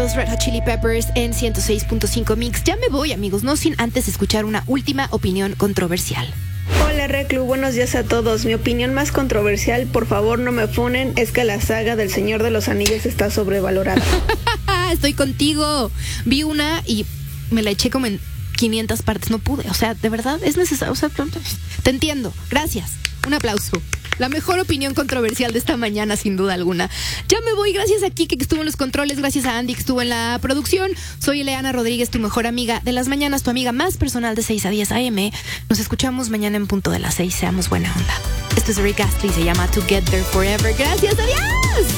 los Red Hot Chili Peppers en 106.5 Mix. Ya me voy, amigos, no sin antes escuchar una última opinión controversial. Hola Reclu, buenos días a todos. Mi opinión más controversial, por favor no me funen, es que la saga del Señor de los Anillos está sobrevalorada. Estoy contigo. Vi una y me la eché como en 500 partes, no pude. O sea, de verdad es necesario. O sea, te entiendo. Gracias. Un aplauso. La mejor opinión controversial de esta mañana, sin duda alguna. Ya me voy, gracias a Kike que estuvo en los controles, gracias a Andy que estuvo en la producción. Soy Eleana Rodríguez, tu mejor amiga de las mañanas, tu amiga más personal de 6 a 10 a.m. Nos escuchamos mañana en punto de las 6. Seamos buena onda. Esto es Rick Astley, se llama Together Forever. Gracias, adiós.